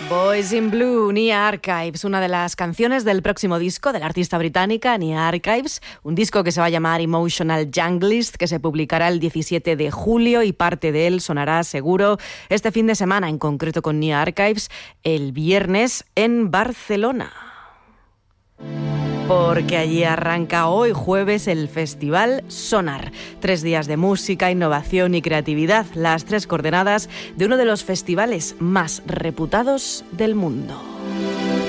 Boys in Blue, Nia Archives, una de las canciones del próximo disco de la artista británica Nia Archives, un disco que se va a llamar Emotional Junglist, que se publicará el 17 de julio y parte de él sonará seguro este fin de semana, en concreto con Nia Archives, el viernes en Barcelona. Porque allí arranca hoy jueves el Festival Sonar. 3 días de música, innovación y creatividad, las 3 coordenadas de uno de los festivales más reputados del mundo.